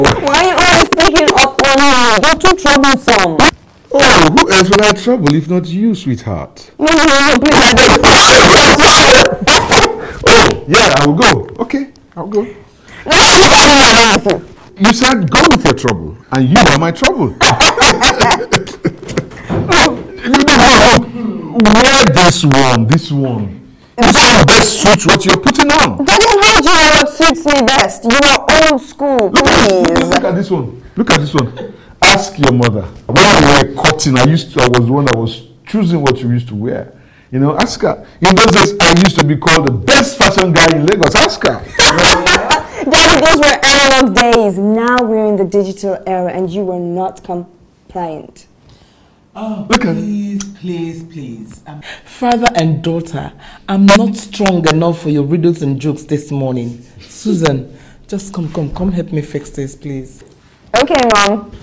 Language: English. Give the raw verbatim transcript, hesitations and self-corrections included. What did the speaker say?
Why are you always taking up on me? You're too troublesome. Oh, who else will I trouble if not you, sweetheart? No, no, no, please. Oh, yeah, I will go. Okay, I'll go. Let's see what you You said go with your trouble, and you are my trouble. Wear this one, this one. This one best suits what you're putting on. Daddy, how do you know what suits me best? You are old school, please. Look, look at this one. Look at this one. Ask your mother. When we were cutting, I used to, I was the one that was choosing what you used to wear. You know, ask her. In those days, I used to be called the best fashion guy in Lagos. Ask her. Daddy, those were analog days. Now we're in the digital era and you were not compliant. Oh, Look at please, please, please. Um, Father and daughter, I'm not strong enough for your riddles and jokes this morning. Susan, just come, come, come help me fix this, please. Okay, Mom.